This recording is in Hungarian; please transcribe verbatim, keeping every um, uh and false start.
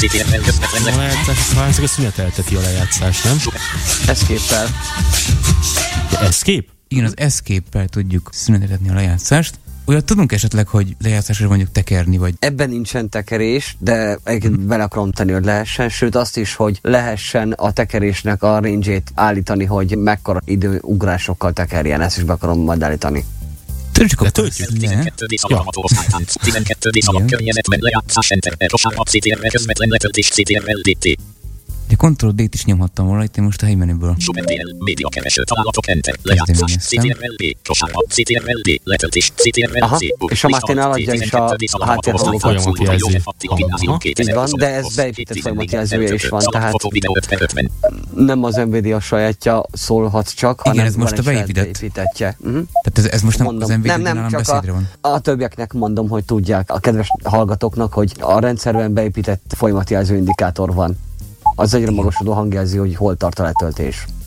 A lejátszás, valószínűleg szünetelteti a lejátszást, nem? Escape-el. Escape? Igen, az Escape-el tudjuk szüneteltetni a lejátszást. Olyat tudunk esetleg, hogy lejátszásra mondjuk tekerni, vagy... Ebben nincsen tekerés, de egyébként hmm. bele akarom tenni, hogy lehessen, sőt azt is, hogy lehessen a tekerésnek a range-ét állítani, hogy mekkora időugrásokkal tekerjen, ezt is be akarom majd állítani. Töltsük a tizenkettő díszalapható osztálytánc, tizenkettő díszalap környezetben lejátszás enterbe, rosárba cé té er-re közvetlen letöltés cé té er-rel dé té. De Ctrl D-t is nyomhattam volna, itt én most a helymenüből. Subentl, média kereső találatok enter, lejátszás, cé té er-rel B, rosárba, cé té er-rel D, letöltés, cé té er-rel C. És a Martin adja is a háttérhangok folyamatjelző. Így van, de ez beépített folyamatjelzője is van, tehát nem az Nvidia sajátja szólhat csak, hanem igen, ez most a beépítettje. Uh-huh. Tehát ez, ez most nem mondom, az Nvidia nem, nem, csak beszédre van. A, a többieknek mondom, hogy tudják, a kedves hallgatóknak, hogy a rendszerben beépített folyamatjelző indikátor van. Az egyre magasodó hangjelzi, hogy hol tart a letöltés.